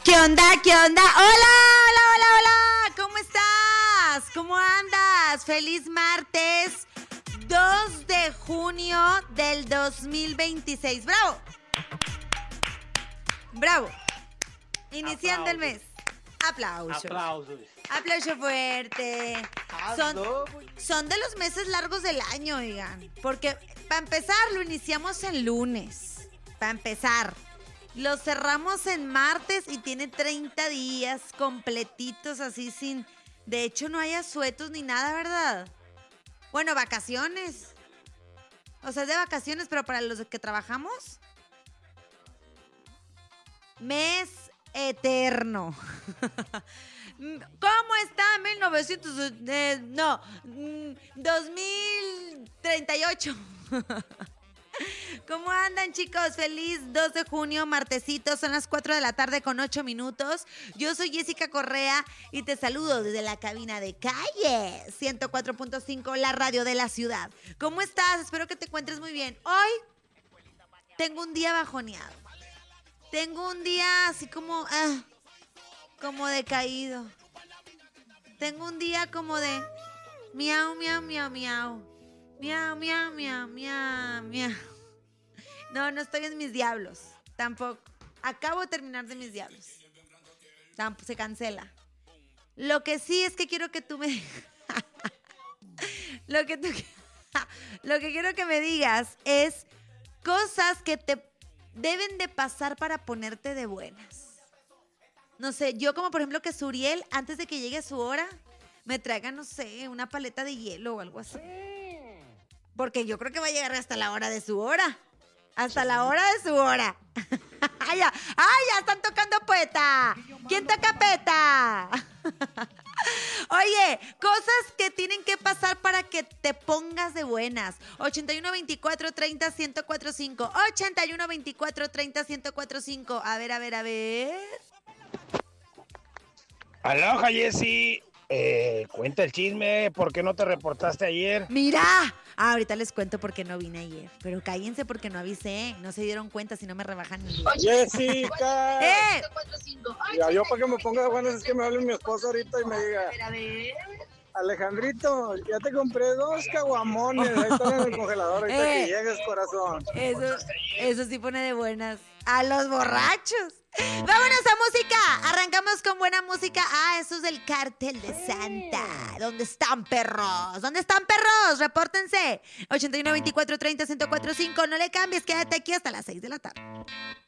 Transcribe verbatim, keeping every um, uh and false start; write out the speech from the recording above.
¿Qué onda? ¿Qué onda? ¡Hola! ¡Hola, hola, hola! ¿Cómo estás? ¿Cómo andas? ¡Feliz martes! dos de junio del dos mil veintiséis. ¡Bravo! ¡Bravo! Iniciando Aplausos. el mes. Aplausos. Aplausos. Aplauso fuerte. Son, son de los meses largos del año, oigan. Porque para empezar lo iniciamos en lunes. Para empezar. Lo cerramos en martes y tiene treinta días completitos así sin... De hecho no hay asuetos ni nada, ¿verdad? Bueno, vacaciones. O sea, es de vacaciones, pero para los que trabajamos... Mes eterno. ¿Cómo está mil novecientos? Eh, no, dos mil treinta y ocho. ¿Cómo andan, chicos? Feliz dos de junio, martesito, son las cuatro de la tarde con ocho minutos. Yo soy Jessica Correa y te saludo desde la cabina de Calle ciento cuatro punto cinco, la radio de la ciudad. ¿Cómo estás? Espero que te encuentres muy bien. Hoy tengo un día bajoneado. Tengo un día así como, ah, como decaído. Tengo un día como de miau, miau, miau, miau. Miau, miau, miau, miau, miau. No, no estoy en mis diablos. Tampoco. Acabo de terminar de mis diablos. Tamp- se cancela. Lo que sí es que quiero que tú me... Lo que tú... Lo que quiero que me digas es cosas que te deben de pasar para ponerte de buenas. No sé, yo como por ejemplo que Suriel, antes de que llegue su hora, me traiga, no sé, una paleta de hielo o algo así. Porque yo creo que va a llegar hasta la hora de su hora. Hasta la hora de su hora. ¡Ay, ya! ¡Ay, ya están tocando peta! ¿Quién toca peta? Oye, cosas que tienen que pasar para que te pongas de buenas. ochenta y uno, veinticuatro, treinta, ciento cuatro cinco. ochenta y uno, veinticuatro, treinta, ciento cuatro cinco. A ver, a ver, a ver. Aloha, Jessy. Eh, cuenta el chisme. ¿Por qué no te reportaste ayer? ¡Mira! Ah, ahorita les cuento por qué no vine ayer. Pero cállense porque no avisé. No se dieron cuenta si no me rebajan ni... Jessica. ¡Eh! Ya, yo para que me ponga de buenas es que me hable mi esposa ahorita y me diga: Alejandrito, ya te compré dos caguamones. Ahí están en el congelador. Ahorita Eh. que llegues, corazón. Eso, eso sí pone de buenas a los borrachos. Vámonos a música. Arrancamos con buena música. Ah, eso es del Cártel de Santa. ¿Dónde están, perros? ¿Dónde están, perros? Repórtense. ochenta y uno, veinticuatro, treinta, ciento cuatro cinco. No le cambies, quédate aquí hasta las seis de la tarde.